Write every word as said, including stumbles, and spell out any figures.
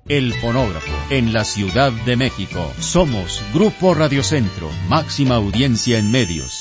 El Fonógrafo, en la Ciudad de México. Somos Grupo Radio Centro, máxima audiencia en medios.